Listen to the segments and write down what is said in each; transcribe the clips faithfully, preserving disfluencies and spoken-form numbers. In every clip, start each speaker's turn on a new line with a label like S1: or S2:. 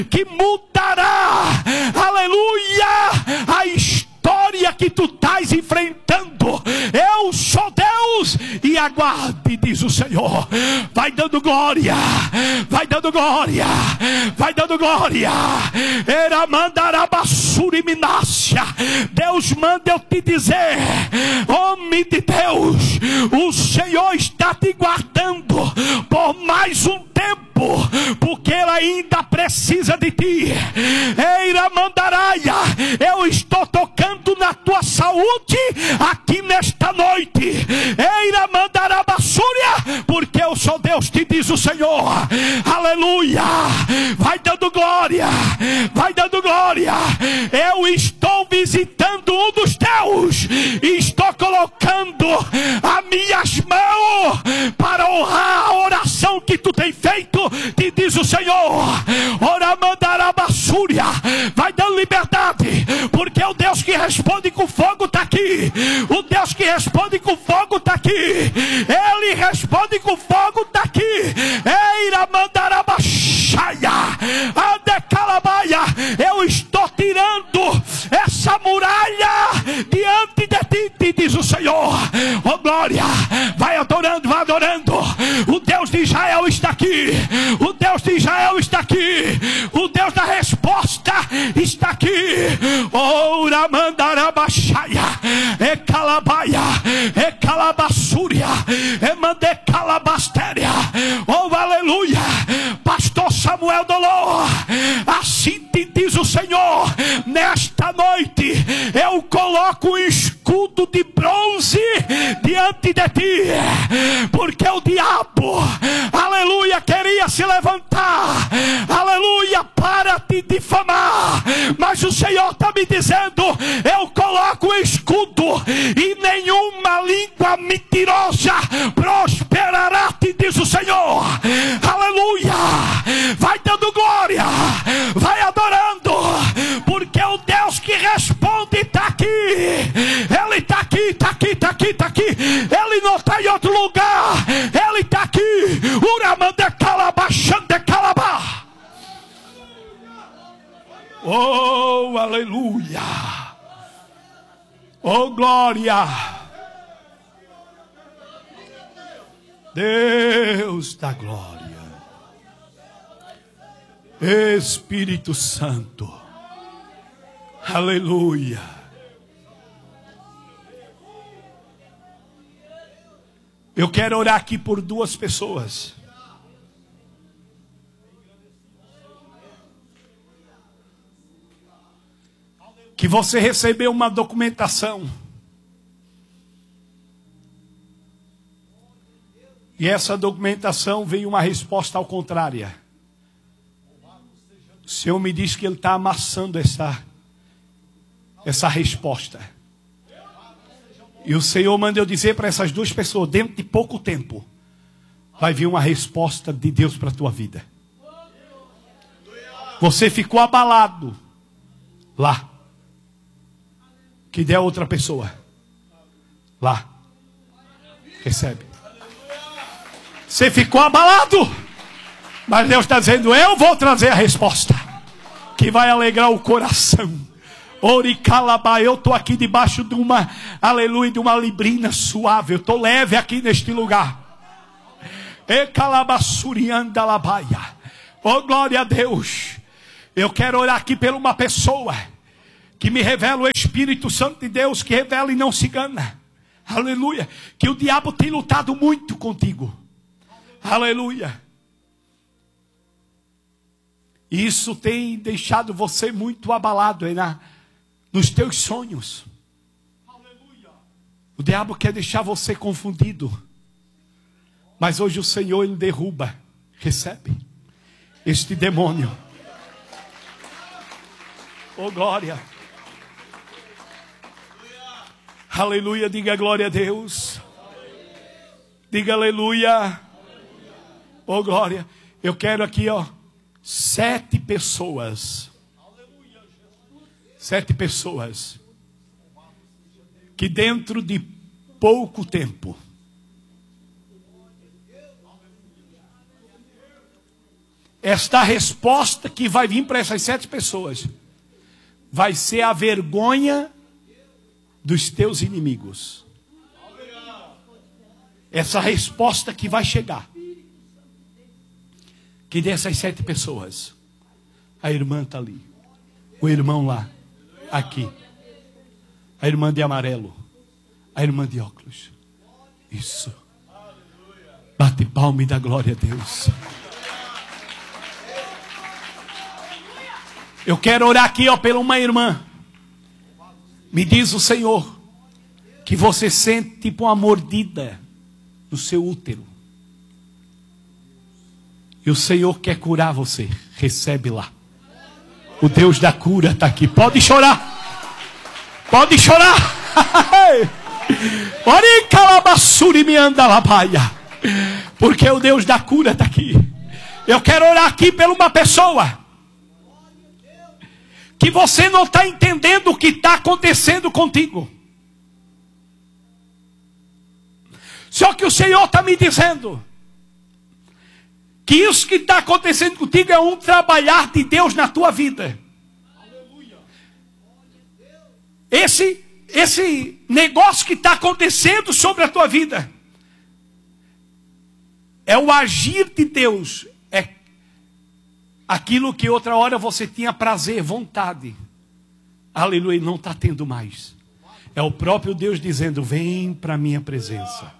S1: que mudará, aleluia, a história que tu estás enfrentando. Eu sou Deus e aguarde, diz o Senhor. Vai dando glória, vai dando glória, vai dando glória. Era mandarabassuri minácia. Deus manda eu te dizer, homem de Deus, o Senhor está te guardando por mais um tempo, porque Ele ainda precisa de ti. Eira mandaraia, eu estou tocando na tua saúde aqui nesta noite. Eira mandarabassúria, porque eu sou Deus, te diz o Senhor. Aleluia. Vai dando glória, vai dando glória. Eu estou visitando um dos teus e estou colocando as minhas mãos para honrar a oração que tu tem feito, te diz o Senhor. Ora mandarabassúria, vai dando liberdade, porque o Deus que responde com fogo está aqui. O Deus que responde com fogo está aqui. Ele responde com fogo está aqui. Eira mandarabaxaia, adecalabaia, eu estou tirando essa muralha diante de ti, te diz o Senhor. Oh glória, vai adorando, vai adorando. O Deus de Israel está aqui. O Deus de Israel está aqui. O Deus da resposta está aqui. Ora mandarabaxaia, e calabaia, e calabassúria, e mandecalabastéria. Oh aleluia. Pastor Samuel Dolor, assim te diz o Senhor, nesta noite eu coloco um escudo de bronze diante de ti, porque o diabo, aleluia, queria se levantar, aleluia, para te difamar, mas o Senhor está me dizendo, eu coloco o escudo e nenhuma língua mentirosa prosperará, te diz o Senhor. Aleluia. Vai dando glória, vai adorando, porque o Deus que responde está aqui. Ele está aqui, está aqui, está aqui, está aqui. Ele não está em outro lugar, ele está aqui. Uramande calabachande calabá. Oh, aleluia. Oh, glória. Deus da glória. Espírito Santo. Aleluia. Eu quero orar aqui por duas pessoas. Que você recebeu uma documentação. E essa documentação veio uma resposta ao contrária. O Senhor me diz que Ele está amassando essa, essa resposta. E o Senhor manda eu dizer para essas duas pessoas, dentro de pouco tempo, vai vir uma resposta de Deus para a tua vida. Você ficou abalado lá. Que der outra pessoa. Lá. Recebe. Você ficou abalado. Mas Deus está dizendo, eu vou trazer a resposta. Que vai alegrar o coração. Oricalabá, eu estou aqui debaixo de uma, aleluia, de uma librina suave. Eu estou leve aqui neste lugar. Ecalabassuriandalabaia. Oh glória a Deus. Eu quero orar aqui por uma pessoa que me revela o Espírito Santo de Deus, que revela e não se engana. Aleluia. Que o diabo tem lutado muito contigo. Aleluia. E isso tem deixado você muito abalado aí na, nos teus sonhos. Aleluia. O diabo quer deixar você confundido. Mas hoje o Senhor, Ele derruba. Recebe este demônio. Oh glória. Aleluia, diga glória a Deus. Diga aleluia. Oh glória. Eu quero aqui, ó, sete pessoas. Sete pessoas que dentro de pouco tempo esta resposta que vai vir para essas sete pessoas vai ser a vergonha dos teus inimigos. Essa resposta que vai chegar, que dessas sete pessoas, a irmã está ali, o irmão lá, aqui, a irmã de amarelo, a irmã de óculos. Isso. Bate palma e dá glória a Deus. Eu quero orar aqui, ó, pela uma irmã. Me diz o Senhor que você sente tipo uma mordida no seu útero. E o Senhor quer curar você. Recebe lá. O Deus da cura está aqui. Pode chorar. Pode chorar. Porque o Deus da cura está aqui. Eu quero orar aqui por uma pessoa que você não está entendendo o que está acontecendo contigo. Só que o Senhor está me dizendo que isso que está acontecendo contigo é um trabalhar de Deus na tua vida. Esse, esse negócio que está acontecendo sobre a tua vida é o agir de Deus. É aquilo que outra hora você tinha prazer, vontade. Aleluia, não está tendo mais. É o próprio Deus dizendo: vem para a minha presença.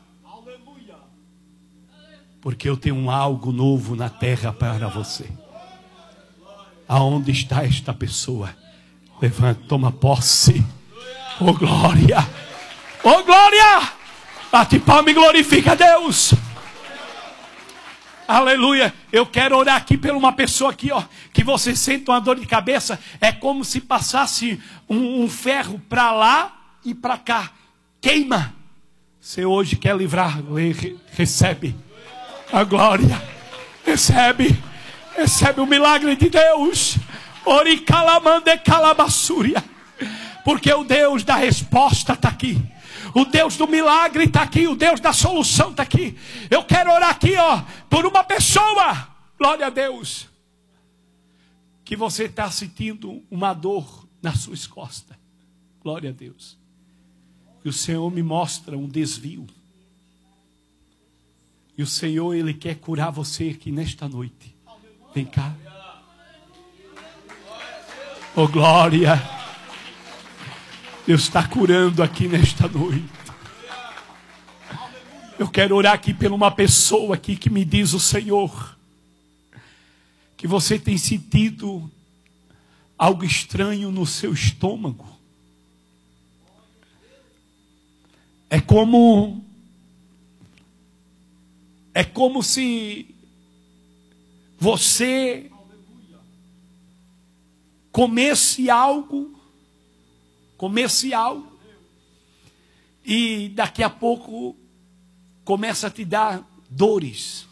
S1: Porque eu tenho algo novo na terra para você. Aonde está esta pessoa? Levanta, toma posse. Oh glória! Oh glória! Bate palma e glorifica a Deus. Aleluia. Eu quero orar aqui por uma pessoa aqui, ó, que você sente uma dor de cabeça. É como se passasse um, um ferro para lá e para cá. Queima. Você hoje quer livrar, recebe a glória. Recebe. Recebe o milagre de Deus. Oricalamande calabassúria. Porque o Deus da resposta está aqui. O Deus do milagre está aqui. O Deus da solução está aqui. Eu quero orar aqui, ó, por uma pessoa. Glória a Deus. Que você está sentindo uma dor nas suas costas. Glória a Deus. E o Senhor me mostra um desvio. E o Senhor, Ele quer curar você aqui nesta noite. Vem cá. Oh glória. Deus está curando aqui nesta noite. Eu quero orar aqui por uma pessoa aqui que me diz o Senhor que você tem sentido algo estranho no seu estômago. É como é como se você comesse algo comesse algo e daqui a pouco começa a te dar dores.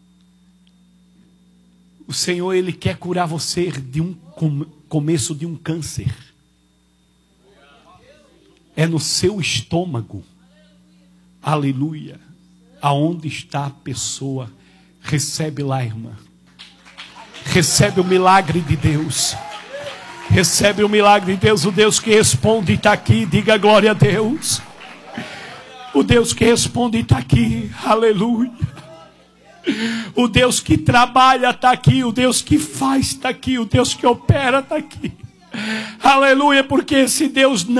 S1: O Senhor, Ele quer curar você de um começo de um câncer. É no seu estômago. Aleluia. Aonde está a pessoa? Recebe lá, irmã. Recebe o milagre de Deus. Recebe o milagre de Deus. O Deus que responde está aqui. Diga glória a Deus. O Deus que responde está aqui. Aleluia. O Deus que trabalha está aqui. O Deus que faz está aqui. O Deus que opera está aqui. Aleluia. Porque esse Deus não